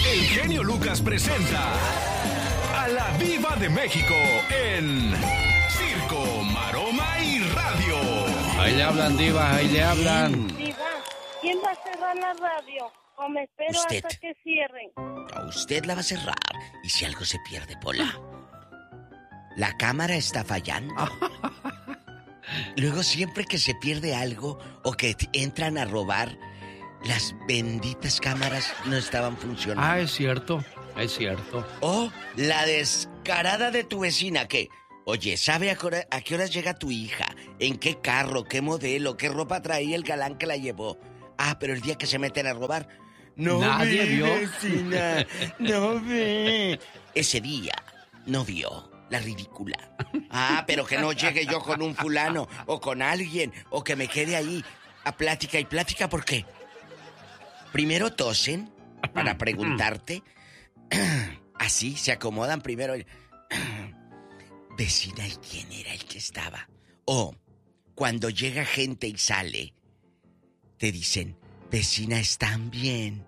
El genio Lucas presenta a la Diva de México en Circo, Maroma y Radio. Ahí le hablan, Diva, ahí le hablan. Diva, ¿quién va a cerrar la radio? ¿O me espero Usted. hasta que cierren? Usted la va a cerrar. ¿Y si algo se pierde, Pola? La cámara está fallando. Luego siempre que se pierde algo o que entran a robar, las benditas cámaras no estaban funcionando. Ah, es cierto, es cierto. O la descarada de tu vecina que, oye, ¿sabe a qué horas llega tu hija? ¿En qué carro? ¿Qué modelo? ¿Qué ropa traía el galán que la llevó? Ah, pero el día que se meten a robar, no nadie ve, vio. Vecina, no ve. Ese día no vio la ridícula. Ah, pero que no llegue yo con un fulano o con alguien o que me quede ahí a plática y plática, ¿por qué? Primero tosen para preguntarte. Así se acomodan primero. Vecina, ¿y quién era el que estaba? O cuando llega gente y sale, te dicen, vecina, ¿están bien?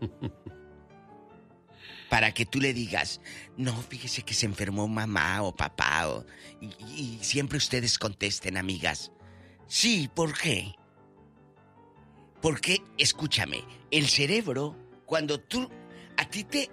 Para que tú le digas, no, fíjese que se enfermó mamá o papá. Y siempre ustedes contesten, amigas. Sí, ¿por qué? Porque, escúchame, el cerebro, cuando a ti te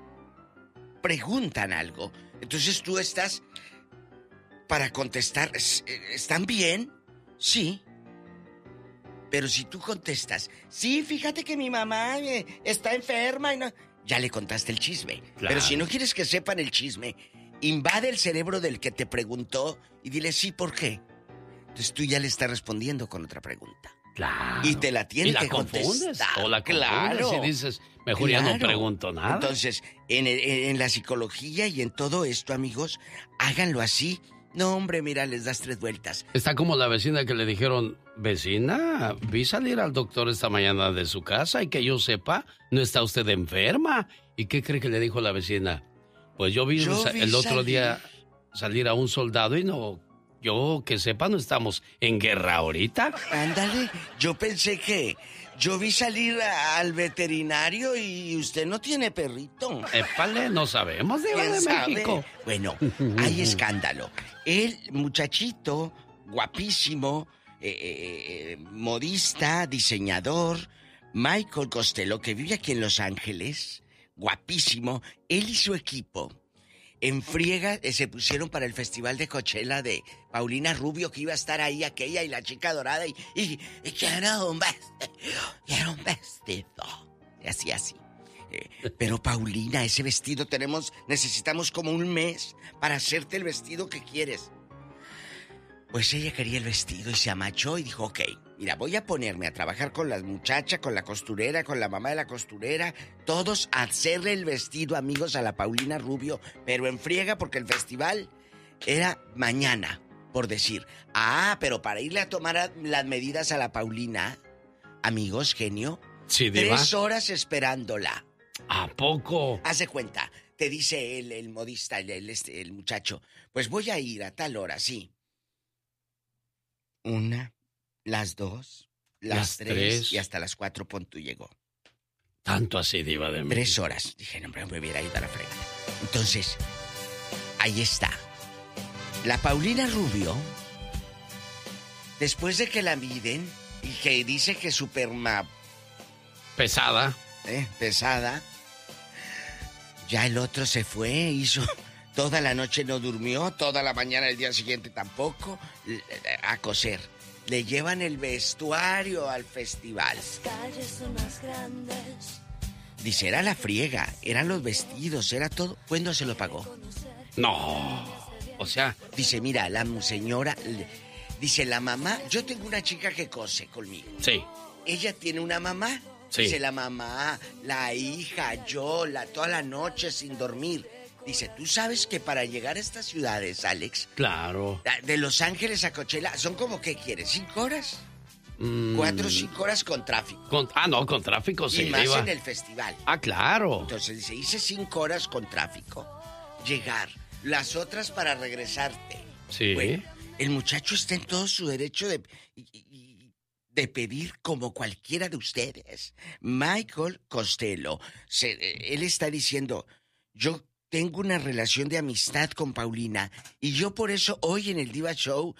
preguntan algo, entonces tú estás para contestar, ¿están bien? Sí. Pero si tú contestas, sí, fíjate que mi mamá está enferma y no... Ya le contaste el chisme. Claro. Pero si no quieres que sepan el chisme, invade el cerebro del que te preguntó y dile sí, ¿por qué? Entonces tú ya le estás respondiendo con otra pregunta. Claro. Y te la tiene que confundes, contestar. o la confundes y dices, mejor ya no pregunto nada. Entonces, en la psicología y en todo esto, amigos, háganlo así. No, hombre, mira, les das 3 vueltas. Está como la vecina que le dijeron, vecina, vi salir al doctor esta mañana de su casa y que yo sepa, no está usted enferma. ¿Y qué cree que le dijo la vecina? Pues yo vi el otro día salir a un soldado y no, yo que sepa, no estamos en guerra ahorita. Ándale, yo pensé que yo vi salir al veterinario y usted no tiene perrito. Épale, no sabemos, Diva de México. Bueno, hay escándalo. El muchachito, guapísimo, modista, diseñador, Michael Costello, que vive aquí en Los Ángeles, guapísimo, él y su equipo, en friega, se pusieron para el festival de Coachella de Paulina Rubio, que iba a estar ahí aquella y la chica dorada, y quiero un vestido. Y así. Pero Paulina, ese vestido necesitamos como un mes para hacerte el vestido que quieres. Pues ella quería el vestido y se amachó y dijo, ok, mira, voy a ponerme a trabajar con las muchachas, con la costurera, con la mamá de la costurera, todos a hacerle el vestido, amigos, a la Paulina Rubio, pero en friega porque el festival era mañana, por decir. Ah, pero para irle a tomar las medidas a la Paulina, amigos, genio, sí, Diva. 3 horas esperándola. ¿A poco? Haz de cuenta, te dice el modista, el muchacho, pues voy a ir a tal hora, sí. 1, las 2, las 3 y hasta las 4 punto llegó. Tanto así, Diva de México. 3 horas. Dije, no, me hubiera ido a la fregada. Entonces, ahí está. La Paulina Rubio, después de que la miden y que dice que super pesada. Pesada, ya el otro se fue, hizo... Toda la noche no durmió, toda la mañana del día siguiente tampoco, a coser. Le llevan el vestuario al festival. Las calles son más grandes. Dice, era la friega, eran los vestidos, era todo. ¿Cuándo se lo pagó? No, o sea... Dice, mira, la señora... Dice, la mamá... Yo tengo una chica que cose conmigo. Sí. Ella tiene una mamá. Sí. Dice, la mamá, la hija, yo, toda la noche sin dormir. Dice, ¿tú sabes que para llegar a estas ciudades, Alex? Claro. De Los Ángeles a Coachella, ¿son como qué quieres? ¿5 horas? 4 o 5 horas con tráfico. Con tráfico, sí. Y más Diva. en el festival. Ah, claro. Entonces dice, hice 5 horas con tráfico. Llegar. Las otras para regresarte. Sí. Bueno, el muchacho está en todo su derecho de... de pedir como cualquiera de ustedes. Michael Costello, él está diciendo, yo tengo una relación de amistad con Paulina y yo por eso hoy en el Diva Show,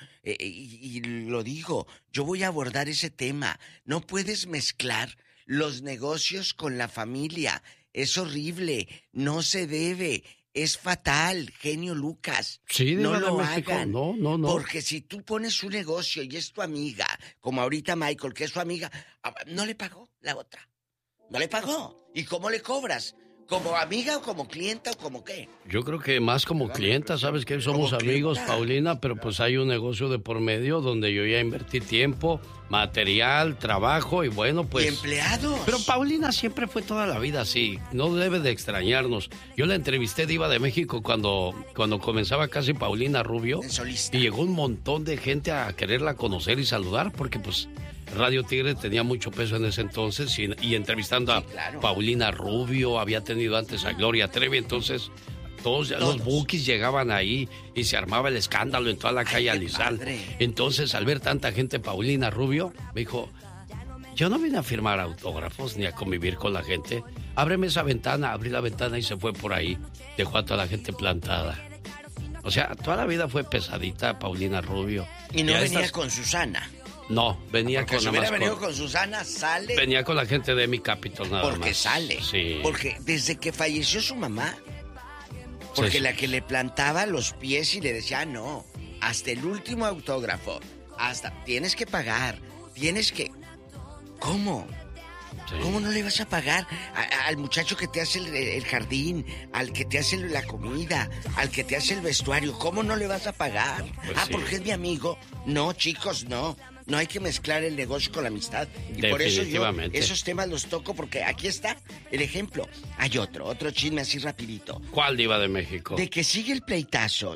y lo digo, yo voy a abordar ese tema. No puedes mezclar los negocios con la familia. Es horrible, no se debe. Es fatal, genio Lucas. Sí, no lo hagan. No. Porque si tú pones un negocio y es tu amiga, como ahorita Michael, que es su amiga, no le pagó la otra. No le pagó. ¿Y cómo le cobras? ¿Como amiga o como clienta o como qué? Yo creo que más como clienta, ¿sabes qué? Somos amigos, clienta, Paulina, pero pues hay un negocio de por medio donde yo ya invertí tiempo, material, trabajo y bueno, pues... ¿Y empleados? Pero Paulina siempre fue toda la vida así, no debe de extrañarnos. Yo la entrevisté, Diva de México, cuando comenzaba casi Paulina Rubio. Y llegó un montón de gente a quererla conocer y saludar porque pues... Radio Tigre tenía mucho peso en ese entonces y entrevistando a Paulina Rubio, había tenido antes a Gloria Trevi, entonces todos los bookies llegaban ahí y se armaba el escándalo en toda la calle Alizal. Entonces, al ver tanta gente, Paulina Rubio me dijo, yo no vine a firmar autógrafos ni a convivir con la gente, ábreme esa ventana. Abrí la ventana y se fue por ahí, dejó a toda la gente plantada. O sea, toda la vida fue pesadita Paulina Rubio. Y no venía con Susana. No, venía con... Si hubiera venido con Susana, sale... Venía con la gente de Mi Capitol nada más. Porque sale. Sí. Porque desde que falleció su mamá, porque sí, la que le plantaba los pies y le decía, no, hasta el último autógrafo, hasta tienes que pagar, tienes que... ¿Cómo? Sí. ¿Cómo no le vas a pagar al muchacho que te hace el jardín, al que te hace la comida, al que te hace el vestuario? ¿Cómo no le vas a pagar? Pues sí. Porque es mi amigo. No, chicos, no. No hay que mezclar el negocio con la amistad. Y por eso yo esos temas los toco porque aquí está el ejemplo. Hay otro chisme así rapidito. ¿Cuál, Diva de México? De que sigue el pleitazo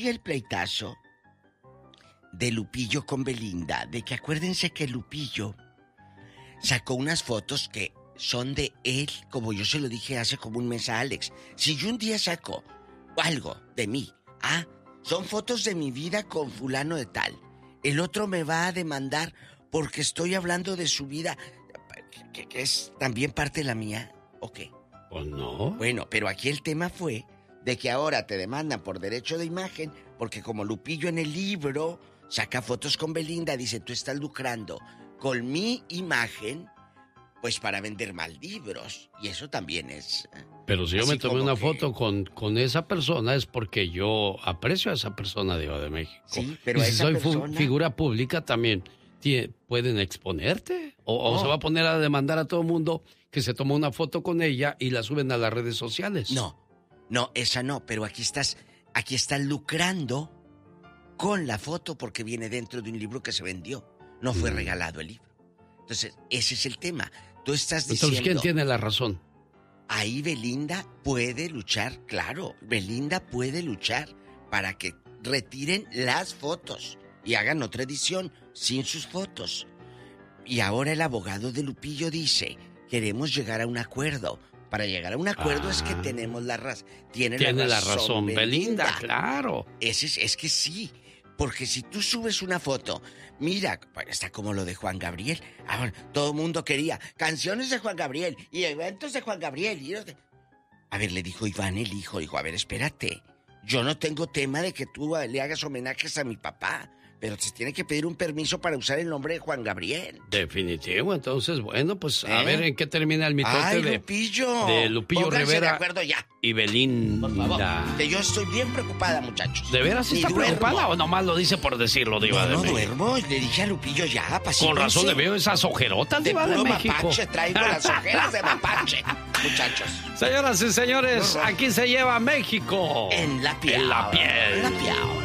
de Lupillo con Belinda. De que acuérdense que Lupillo sacó unas fotos que son de él, como yo se lo dije hace como un mes a Alex. Si yo un día saco algo de mí, son fotos de mi vida con fulano de tal. El otro me va a demandar porque estoy hablando de su vida, que es también parte de la mía, ¿o qué? Pues no. Bueno, pero aquí el tema fue de que ahora te demandan por derecho de imagen, porque como Lupillo en el libro saca fotos con Belinda, dice, tú estás lucrando con mi imagen, pues para vender más libros, y eso también es... Pero si yo me tomé una foto con esa persona es porque yo aprecio a esa persona, Diva de México. Sí, pero y si soy figura pública también pueden exponerte. O se va a poner a demandar a todo el mundo que se tomó una foto con ella y la suben a las redes sociales. No, esa no, pero aquí estás lucrando con la foto porque viene dentro de un libro que se vendió. No fue regalado el libro. Entonces, ese es el tema. Tú estás diciendo... Entonces, ¿quién tiene la razón? Ahí Belinda puede luchar, claro. Belinda puede luchar para que retiren las fotos y hagan otra edición sin sus fotos. Y ahora el abogado de Lupillo dice, queremos llegar a un acuerdo. Para llegar a un acuerdo es que tenemos la razón. Tiene la razón Belinda, claro. Es que sí. Porque si tú subes una foto, mira, está como lo de Juan Gabriel. Ahora, todo el mundo quería canciones de Juan Gabriel y eventos de Juan Gabriel. A ver, le dijo Iván, el hijo, dijo, a ver, espérate. Yo no tengo tema de que tú le hagas homenajes a mi papá, pero se tiene que pedir un permiso para usar el nombre de Juan Gabriel. Definitivo, entonces, bueno, pues a ver en qué termina el mitote de Lupillo Rivera de acuerdo ya. Y Belinda. Por favor, que yo estoy bien preocupada, muchachos. ¿De veras está preocupada o nomás lo dice por decirlo, Diva de México? No duermo, le dije a Lupillo ya, pacífico. Con razón le veo esas ojerotas, Diva de México. Mapache, traigo las ojeras de mapache, muchachos. Señoras y señores, aquí se lleva México. En la piel. En la piel. En la piel.